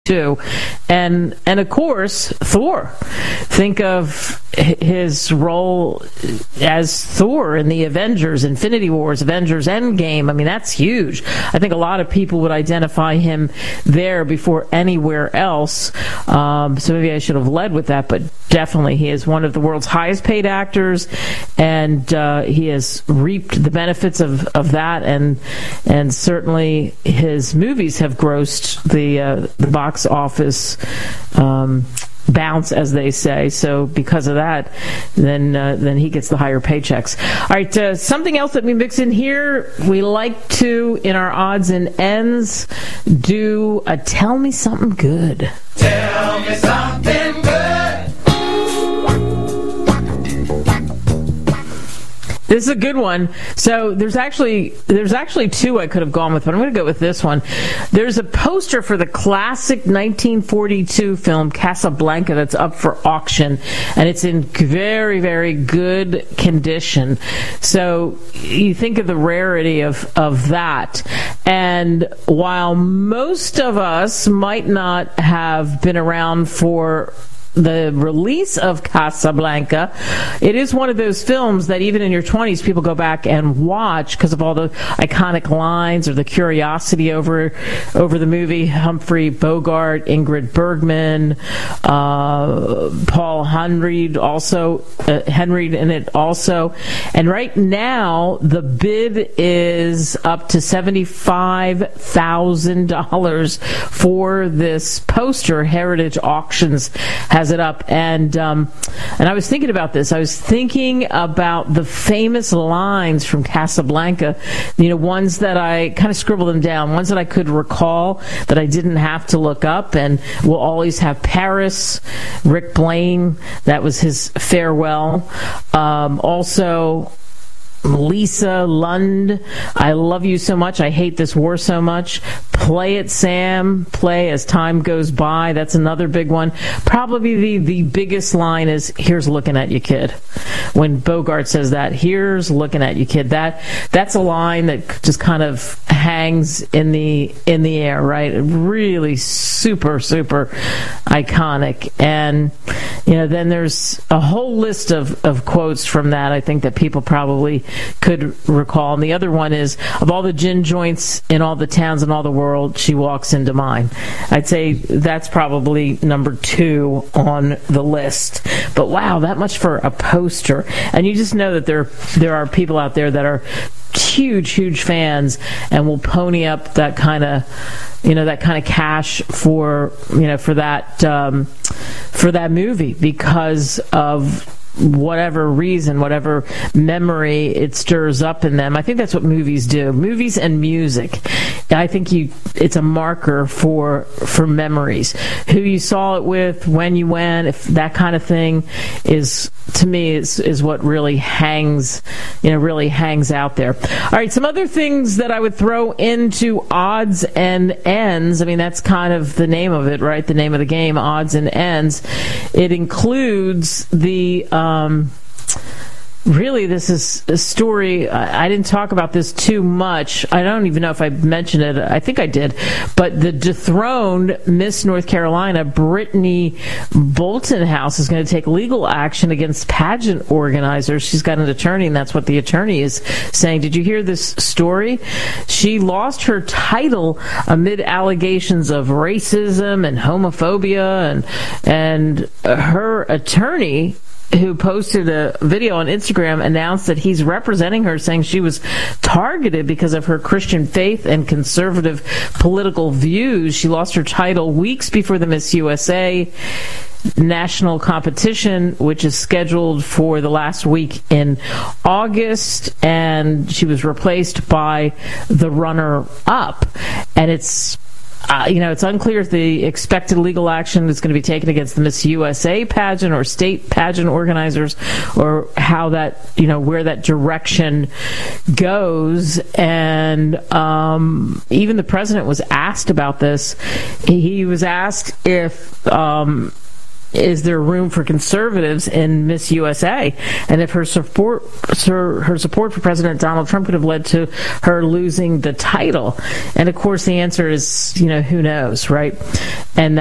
too. And of course, Thor. Think of his role as Thor in the Avengers, Infinity Wars, Avengers Endgame. I mean, that's huge. I think a lot of people would identify him there before anywhere else. So maybe I should have led with that, but definitely he is one of the world's highest paid actors, and he has reaped the benefits of that, and certainly his movies have grossed the box office bounce, as they say. So because of that, then he gets the higher paychecks. All right, something else that we mix in here, we like to, in our odds and ends, do a Tell Me Something Good. Tell me something good. This is a good one. So there's actually two I could have gone with, but I'm going to go with this one. There's a poster for the classic 1942 film Casablanca that's up for auction, and it's in very, very good condition. So you think of the rarity of that. And while most of us might not have been around for the release of Casablanca, it is one of those films that even in your 20s people go back and watch because of all the iconic lines or the curiosity over the movie. Humphrey Bogart, Ingrid Bergman, Paul Henreid in it also. And right now the bid is up to $75,000 for this poster. Heritage Auctions has it up, and I was thinking about this. I was thinking about the famous lines from Casablanca, ones that I kind of scribbled them down, ones that I could recall that I didn't have to look up, and we'll always have Paris, Rick Blaine, that was his farewell. Also, Lisa Lund, I love you so much, I hate this war so much. Play it, Sam, play as time goes by. That's another big one. Probably the biggest line is, here's looking at you, kid. When Bogart says that, here's looking at you, kid. That's a line that just kind of hangs in the air, right? Really super, super iconic. And then there's a whole list of quotes from that, I think, that people probably could recall. And the other one is, of all the gin joints in all the towns in all the world, she walks into mine. I'd say that's probably number 2 on the list. But wow, that much for a poster. And you just know that there are people out there that are huge fans and will pony up that kind of cash for that movie because of whatever reason, whatever memory it stirs up in them. I think that's what movies do. Movies and music. I think it's a marker for memories. Who you saw it with, when you went, if that kind of thing is, to me, is what really hangs out there. All right, some other things that I would throw into odds and ends. I mean, that's kind of the name of it, right? The name of the game, odds and ends. It includes the really, this is a story. I didn't talk about this too much. I don't even know if I mentioned it. I think I did. But the dethroned Miss North Carolina, Brittany Boltonhouse, is going to take legal action against pageant organizers. She's got an attorney, and that's what the attorney is saying. Did you hear this story? She lost her title amid allegations of racism and homophobia, and her attorney, who posted a video on Instagram, announced that he's representing her, saying she was targeted because of her Christian faith and conservative political views. She lost her title weeks before the Miss USA national competition, which is scheduled for the last week in August, and she was replaced by the runner-up. And it's unclear if the expected legal action is going to be taken against the Miss USA pageant or state pageant organizers, or how that, where that direction goes. And even the president was asked about this. He was asked if is there room for conservatives in Miss USA? And if her support for President Donald Trump could have led to her losing the title. And of course, the answer is, who knows, right? And